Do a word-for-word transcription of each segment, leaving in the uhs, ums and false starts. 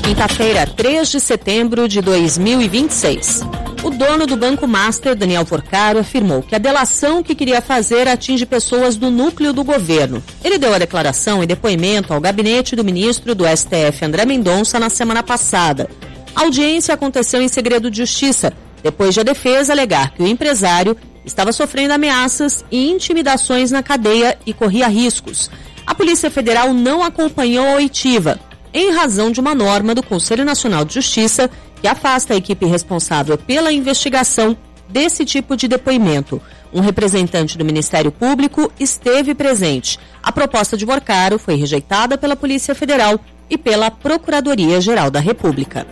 Quinta-feira, três de setembro de dois mil e vinte e seis. O dono do Banco Master, Daniel Porcaro, afirmou que a delação que queria fazer atinge pessoas do núcleo do governo. Ele deu a declaração e depoimento ao gabinete do ministro do S T F, André Mendonça, na semana passada. A audiência aconteceu em segredo de justiça, depois de a defesa alegar que o empresário estava sofrendo ameaças e intimidações na cadeia e corria riscos. A Polícia Federal não acompanhou a oitiva, em razão de uma norma do Conselho Nacional de Justiça que afasta a equipe responsável pela investigação desse tipo de depoimento. Um representante do Ministério Público esteve presente. A proposta de Porcaro foi rejeitada pela Polícia Federal e pela Procuradoria-Geral da República.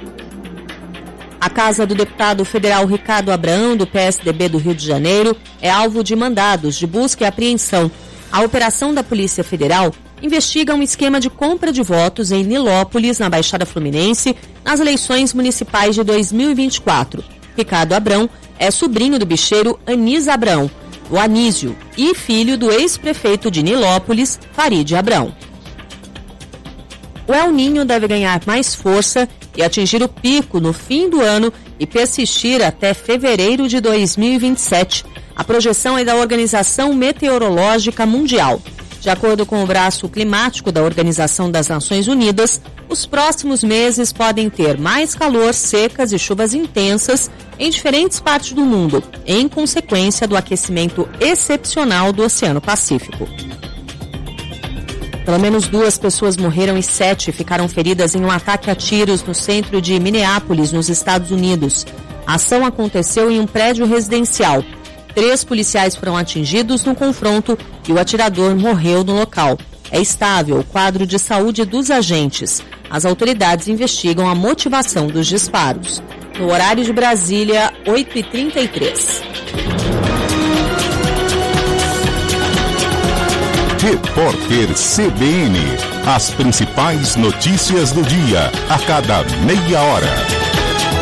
A casa do deputado federal Ricardo Abrão, do P S D B do Rio de Janeiro, é alvo de mandados de busca e apreensão. A operação da Polícia Federal investiga um esquema de compra de votos em Nilópolis, na Baixada Fluminense, nas eleições municipais de dois mil e vinte e quatro. Ricardo Abrão é sobrinho do bicheiro Anísio Abrão, o Anísio, e filho do ex-prefeito de Nilópolis, Farid Abrão. O El Niño deve ganhar mais força e atingir o pico no fim do ano e persistir até fevereiro de dois mil e vinte e sete. A projeção é da Organização Meteorológica Mundial. De acordo com o braço climático da Organização das Nações Unidas, os próximos meses podem ter mais calor, secas e chuvas intensas em diferentes partes do mundo, em consequência do aquecimento excepcional do Oceano Pacífico. Pelo menos duas pessoas morreram e sete ficaram feridas em um ataque a tiros no centro de Minneapolis, nos Estados Unidos. A ação aconteceu em um prédio residencial. Três policiais foram atingidos no confronto e o atirador morreu no local. É estável o quadro de saúde dos agentes. As autoridades investigam a motivação dos disparos. No horário de Brasília, oito e trinta e três. Repórter C B N. As principais notícias do dia, a cada meia hora.